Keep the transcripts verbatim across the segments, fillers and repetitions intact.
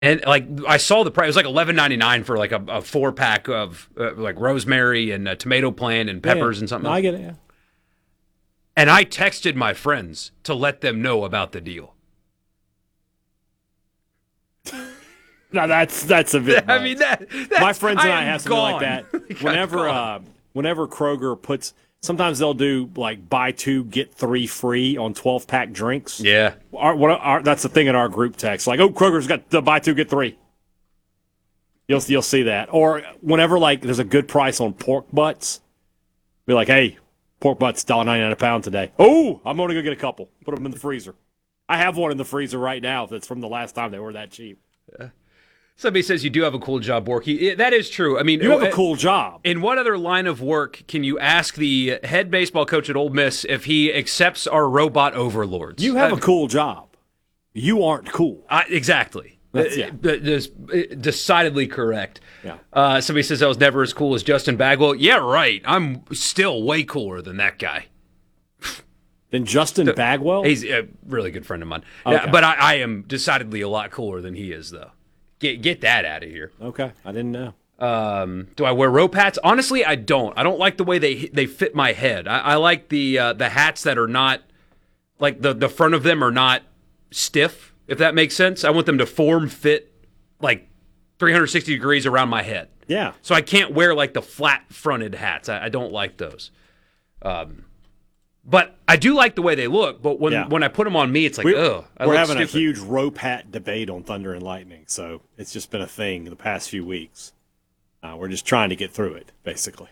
And like I saw the price, it was like eleven ninety nine for like a, a four pack of uh, like rosemary and a tomato plant and peppers yeah, and something. No, else. I get it. Yeah. And I texted my friends to let them know about the deal. No, that's that's a bit. I mean, that that's, my friends and I, I have something gone. like that. like Whenever, uh, whenever Kroger puts, sometimes they'll do like buy two get three free on twelve pack drinks. Yeah, our, what our, that's the thing in our group text. Like, oh, Kroger's got the buy two get three. You'll you'll see that. Or whenever like there's a good price on pork butts, be like, hey, pork butts one dollar ninety-nine a pound today. Oh, I'm only gonna get a couple. Put them in the freezer. I have one in the freezer right now that's from the last time they were that cheap. Yeah. Somebody says you do have a cool job, Borky. That is true. I mean, you have a cool job. In what other line of work can you ask the head baseball coach at Ole Miss if he accepts our robot overlords? You have uh, a cool job. You aren't cool. Uh, exactly. That's, yeah. uh, decidedly correct. Yeah. Uh, somebody says I was never as cool as Justin Bagwell. Yeah, right. I'm still way cooler than that guy. Than Justin so, Bagwell? He's a really good friend of mine. Okay. Yeah, but I, I am decidedly a lot cooler than he is, though. Get get that out of here. Okay, I didn't know. Um, do I wear rope hats? Honestly, I don't. I don't like the way they they fit my head. I, I like the uh, the hats that are not like the the front of them are not stiff. If that makes sense, I want them to form fit like three hundred sixty degrees around my head. Yeah. So I can't wear like the flat fronted hats. I, I don't like those. Um, but I do like the way they look. But when yeah. when I put them on me, it's like, we, ugh. I we're look having stupid. a huge rope hat debate on Thunder and Lightning, so it's just been a thing the past few weeks. Uh, we're just trying to get through it, basically.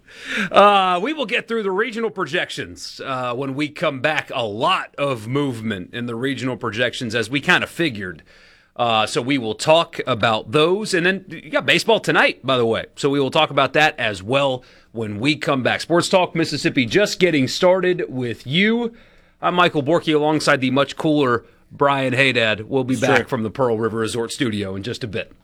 uh, we will get through the regional projections uh, when we come back. A lot of movement in the regional projections, as we kind of figured. Uh, so we will talk about those. And then you got baseball tonight, by the way. So we will talk about that as well when we come back. Sports Talk Mississippi just getting started with you. I'm Michael Borky alongside the much cooler Brian Haydad. We'll be Sure. back from the Pearl River Resort studio in just a bit.